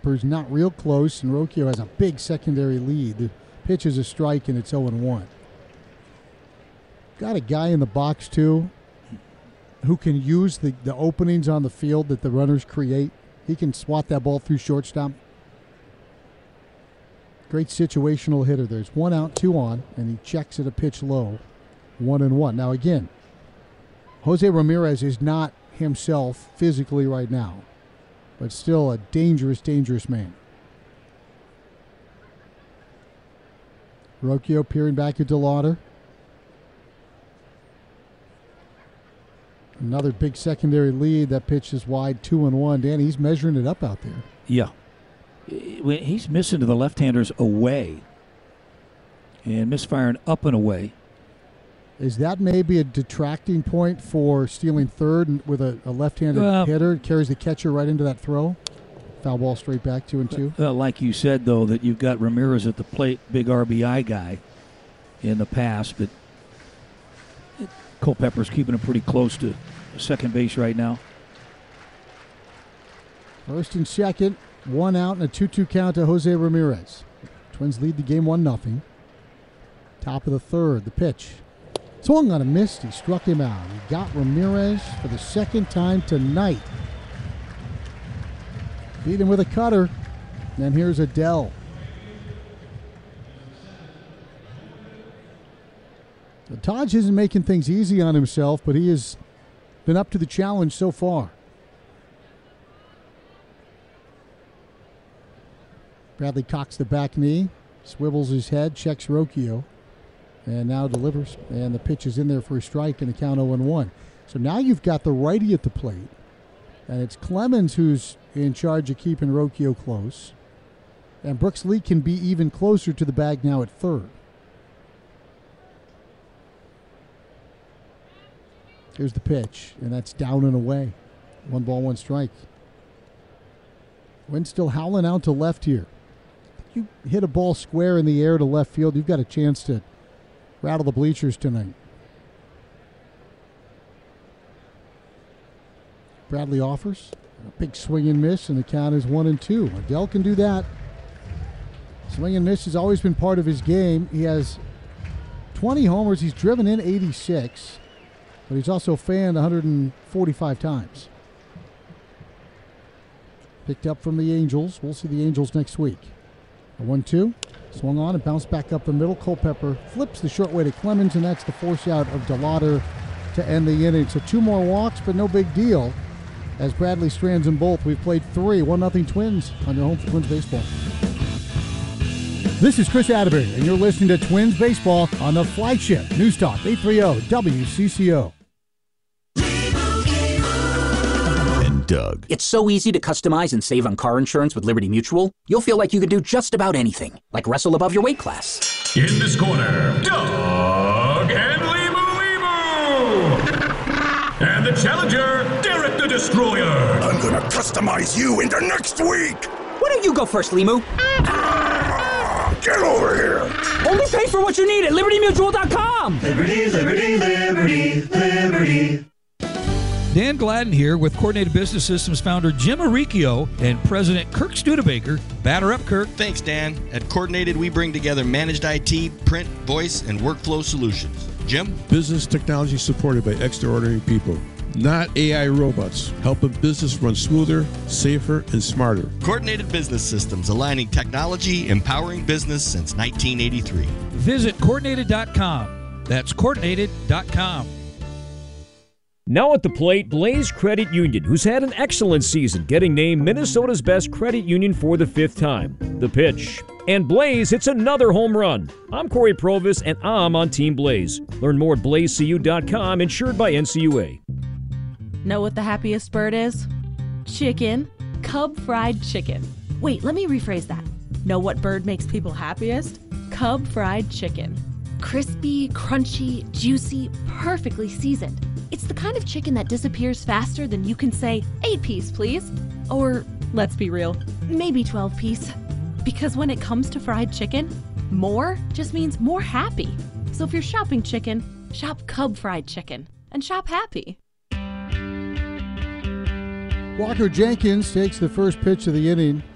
Culpepper's not real close, and Rocchio has a big secondary lead. The pitch is a strike, and it's 0-1. Got a guy in the box, too, who can use the openings on the field that the runners create. He can swat that ball through shortstop. Great situational hitter. There's 1 out, 2 on, and he checks at a pitch low. 1-1. Now, again, Jose Ramirez is not himself physically right now, but still a dangerous, dangerous man. Rocchio peering back at DeLauder. Another big secondary lead. That pitch is wide, 2-1. Danny, he's measuring it up out there. Yeah. He's missing to the left-handers away and misfiring up and away. Is that maybe a detracting point for stealing third with a left-handed hitter? Carries the catcher right into that throw. Foul ball straight back, 2-2. Like you said, though, that you've got Ramirez at the plate, big RBI guy in the past, but Culpepper's keeping him pretty close to second base right now. First and second, 1 out and a 2-2 count to Jose Ramirez. Twins lead the game 1-0. Top of the third, the pitch. Swung on a miss. He struck him out. He got Ramirez for the second time tonight. Beat him with a cutter. And here's Adell. So Taj isn't making things easy on himself, but he has been up to the challenge so far. Bradley cocks the back knee, swivels his head, checks Rocchio, and now delivers. And the pitch is in there for a strike and a count 0-1. So now you've got the righty at the plate, and it's Clemens who's in charge of keeping Rocchio close. And Brooks Lee can be even closer to the bag now at third. Here's the pitch, and that's down and away. 1 ball, 1 strike. Wind still howling out to left here. You hit a ball square in the air to left field, you've got a chance to rattle the bleachers tonight. Bradley offers. A big swing and miss, and the count is 1-2. Adell can do that. Swing and miss has always been part of his game. He has 20 homers. He's driven in 86, but he's also fanned 145 times. Picked up from the Angels. We'll see the Angels next week. A 1-2. Swung on and bounced back up the middle. Culpepper flips the short way to Clemens, and that's the force out of DeLauder to end the inning. So 2 more walks, but no big deal, as Bradley strands them both. We've played 3, 1-0 Twins on your home for Twins Baseball. This is Chris Atterbury, and you're listening to Twins Baseball on the flagship News Talk 830 WCCO. Doug. It's so easy to customize and save on car insurance with Liberty Mutual, you'll feel like you could do just about anything, like wrestle above your weight class. In this corner, Doug and Limu. And the challenger, Derek the Destroyer. I'm gonna customize you into next week. Why don't you go first, Limu? Get over here. Only pay for what you need at LibertyMutual.com. Liberty, liberty, liberty, liberty. Dan Gladden here with Coordinated Business Systems founder Jim Aricchio and President Kirk Studebaker. Batter up, Kirk. Thanks, Dan. At Coordinated, we bring together managed IT, print, voice, and workflow solutions. Jim? Business technology supported by extraordinary people, not AI robots, helping business run smoother, safer, and smarter. Coordinated Business Systems, aligning technology, empowering business since 1983. Visit Coordinated.com. That's Coordinated.com. Now at the plate, Blaze Credit Union, who's had an excellent season, getting named Minnesota's best credit union for the 5th time. The pitch. And Blaze hits another home run. I'm Corey Provis, and I'm on Team Blaze. Learn more at blazecu.com, insured by NCUA. Know what the happiest bird is? Chicken. Cub fried chicken. Wait, let me rephrase that. Know what bird makes people happiest? Cub fried chicken. Crispy, crunchy, juicy, perfectly seasoned. It's the kind of chicken that disappears faster than you can say, 8-piece, please. Or, let's be real, maybe 12-piece. Because when it comes to fried chicken, more just means more happy. So if you're shopping chicken, shop Cub fried chicken and shop happy. Walker Jenkins takes the first pitch of the inning.